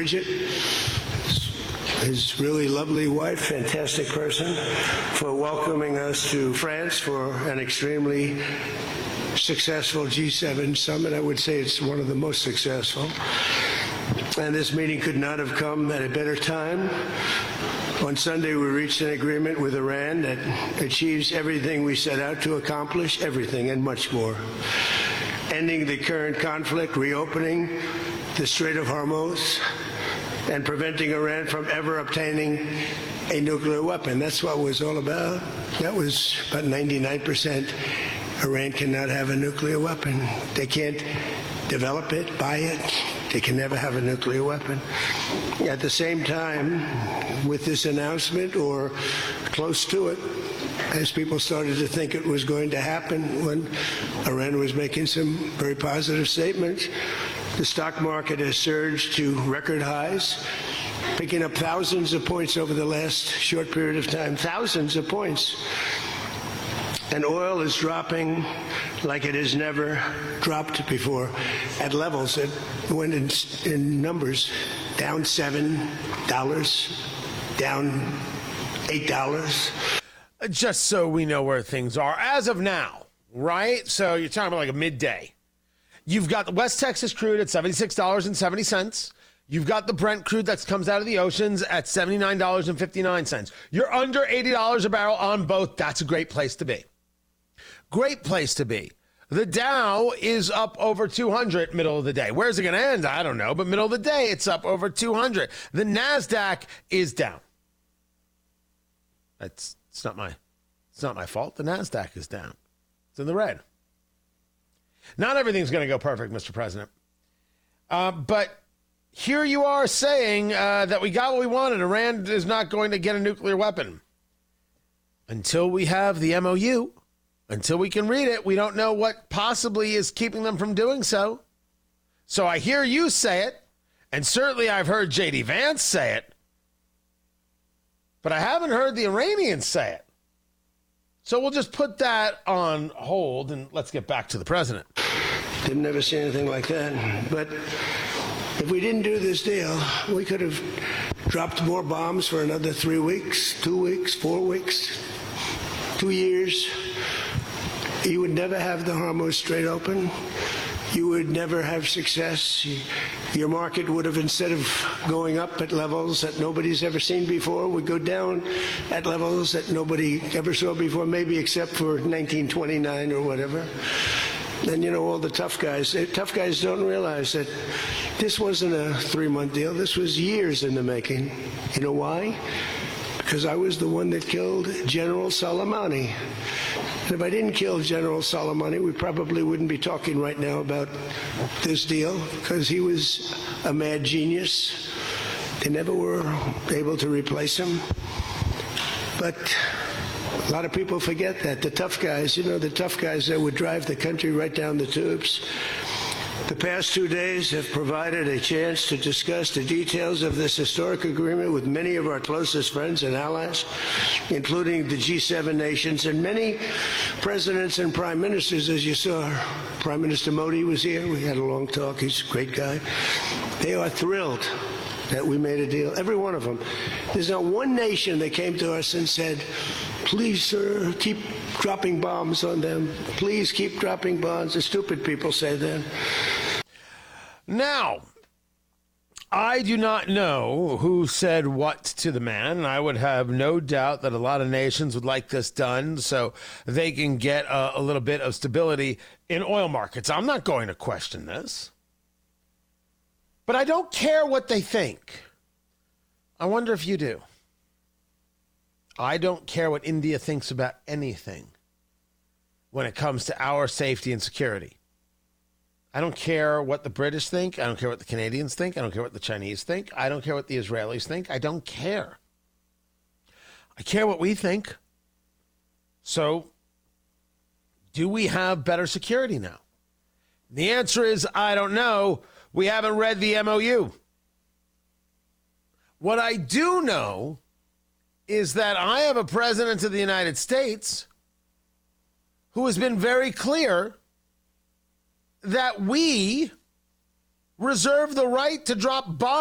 Bridget, his really lovely wife, fantastic person, for welcoming us to France for an extremely successful G7 summit. I would say it's one of the most successful. And this meeting could not have come at a better time. On Sunday, we reached an agreement with Iran that achieves everything we set out to accomplish, everything and much more. Ending the current conflict, reopening the Strait of Hormuz, and preventing Iran from ever obtaining a nuclear weapon. That's what it was all about. That was about 99%. Iran cannot have a nuclear weapon. They can't develop it, buy it. They can never have a nuclear weapon. At the same time, with this announcement, or close to it, as people started to think it was going to happen when Iran was making some very positive statements, the stock market has surged to record highs, picking up thousands of points over the last short period of time, thousands of points. And oil is dropping like it has never dropped before, at levels that went in numbers, down $7, down $8. Just so we know where things are as of now, right? So you're talking about like a midday. You've got the West Texas crude at $76.70. You've got the Brent crude that comes out of the oceans at $79.59. You're under $80 a barrel on both. That's a great place to be. Great place to be. The Dow is up over 200 middle of the day. Where's it going to end? I don't know. But middle of the day, it's up over 200. The NASDAQ is down. It's not my fault. The NASDAQ is down. It's in the red. Not everything's going to go perfect, Mr. President. But here you are saying that we got what we wanted. Iran is not going to get a nuclear weapon. Until we have the MOU, until we can read it, we don't know what possibly is keeping them from doing so. So I hear you say it, and certainly I've heard J.D. Vance say it, but I haven't heard the Iranians say it. So we'll just put that on hold, and let's get back to the president. Didn't ever see anything like that. But if we didn't do this deal, we could have dropped more bombs for another 3 weeks, 2 weeks, 4 weeks, 2 years. You would never have the Hormuz Strait open. You would never have success. Your market would have, instead of going up at levels that nobody's ever seen before, would go down at levels that nobody ever saw before, maybe except for 1929 or whatever. And, all the tough guys don't realize that this wasn't a 3-month deal. This was years in the making. You know why? Because I was the one that killed General Soleimani. And if I didn't kill General Soleimani, we probably wouldn't be talking right now about this deal, because he was a mad genius. They never were able to replace him. But a lot of people forget that. The tough guys, the tough guys that would drive the country right down the tubes. The past 2 days have provided a chance to discuss the details of this historic agreement with many of our closest friends and allies, including the G7 nations and many presidents and prime ministers, as you saw. Prime Minister Modi was here. We had a long talk. He's a great guy. They are thrilled that we made a deal, every one of them. There's not one nation that came to us and said, please, sir, keep dropping bombs on them. Please keep dropping bombs. The stupid people say that. Now, I do not know who said what to the man, and I would have no doubt that a lot of nations would like this done so they can get a little bit of stability in oil markets. I'm not going to question this. But I don't care what they think. I wonder if you do. I don't care what India thinks about anything when it comes to our safety and security. I don't care what the British think. I don't care what the Canadians think. I don't care what the Chinese think. I don't care what the Israelis think. I don't care. I care what we think. So, do we have better security now? The answer is, I don't know. We haven't read the MOU. What I do know is that I have a president of the United States who has been very clear that we reserve the right to drop bombs